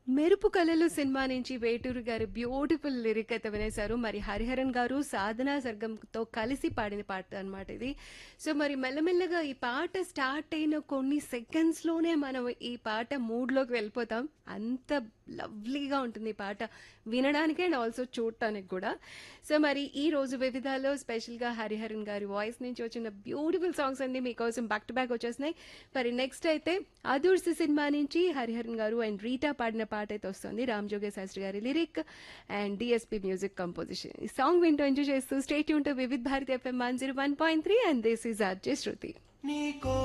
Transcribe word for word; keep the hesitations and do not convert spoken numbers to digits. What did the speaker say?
మెరుపు కళలు సినిమా నుంచి వేటూరి గారి బ్యూటిఫుల్ లిరిక్ అయితే వినేశారు. మరి హరిహరన్ గారు సాధనా సర్గంతో కలిసి పాడిన పాట అన్నమాట ఇది. సో మరి మెల్లమెల్లగా ఈ పాట స్టార్ట్ అయిన కొన్ని సెకండ్స్ లోనే మనం ఈ పాట మూడ్ లోకి వెళ్ళిపోతాం. అంత లవ్లీగా ఉంటుంది ఈ పాట వినడానికి అండ్ ఆల్సో చూడటానికి కూడా. సో మరి ఈ రోజు వివిధాలో స్పెషల్ గా హరిహరన్ గారి వాయిస్ నుంచి వచ్చిన బ్యూటిఫుల్ సాంగ్స్ అన్ని మీకోసం బ్యాక్ టు బ్యాక్ వచ్చేస్తున్నాయి. మరి నెక్స్ట్ అయితే అదూర్సి సినిమా నుంచి హరిహరన్ గారు అండ్ రీటా పాడిన పాట అయితే వస్తుంది. రామ్ జోగే శాస్త్రి గారి lyric and DSP music composition. ఈ సాంగ్ వింటూ ఎంజాయ్ చేస్తూ stay tune to Vividh Bharati FM one zero one point three and this is RJ Shruti.